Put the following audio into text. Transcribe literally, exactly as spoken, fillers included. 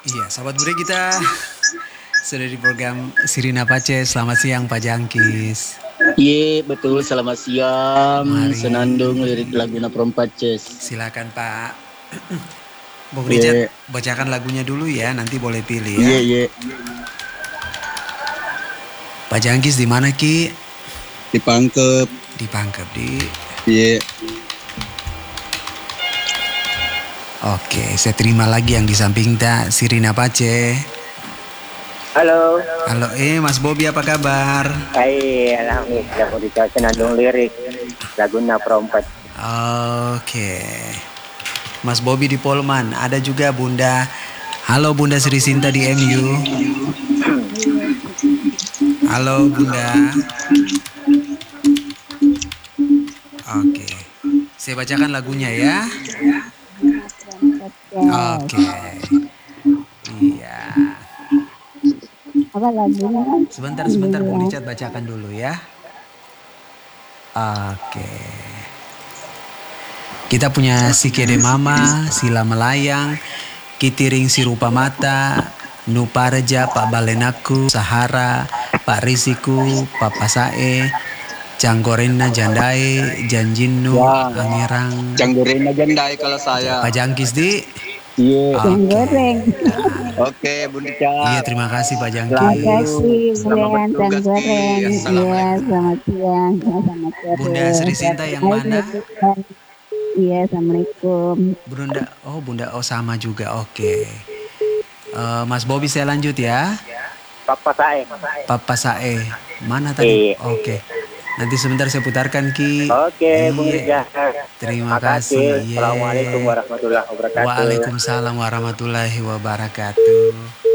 Iya, sahabat Bure kita sudah di program Sirina Pace. Selamat siang Pak Jangkis. Iya betul, selamat siang. Senandung lirik Mari, lagu Perempat Ces. silakan Pak. Bung Richard, Iya, bacakan lagunya dulu ya, nanti boleh pilih ya. iya, iya. Pak Jangkis di mana Ki? Dipangkep. Dipangkep di. Iya. Oke, saya terima lagi yang di samping tak Sirina Pace. Halo. Halo, eh Mas Bobi apa kabar? Hai, alhamdulillah mau dikasih senandung lirik laguna Perempat. Oke. Mas Bobi di Polman, ada juga Bunda. Halo Bunda Sri Sinta di M U. Halo Bunda. Oke. Saya bacakan lagunya ya. Oke. Iya. Apa lagunya? Sebentar sebentar Bung Richard bacakan dulu ya. Oke. Kita punya si Kede Mama, Sila Melayang, Kitiring Sirupa Mata, Nuparja, Pak Balenaku, Sahara, Pak Risiku, Papa Sae, Canggorena Jandai, Janjinu, Ya. Angerang. Canggorena Jandai kalau saya. Pak Jangkis di. Iya. Yang goreng. Oke, Bunda Ca. Iya, terima kasih Pak Jangkis. Terima kasih, Selamat Bulan Yang bertugas, Ki. goreng. Iya, Assalamualaikum. selamat siang. Selamat sore. Bunda Sri Sinta yang Hai, mana? Bulan. Iya, assalamualaikum. Bunda, oh Bunda, oh sama juga, oke. Eh, Mas Bobi saya lanjut ya. Papa saya. Papa Sae, mana tadi? Iya. Oke, nanti sebentar saya putarkan Ki. Oke, Bung Iya. Rijal. Terima kasih. kasih. Iya. Assalamualaikum warahmatullahi wabarakatuh. Waalaikumsalam warahmatullahi wabarakatuh.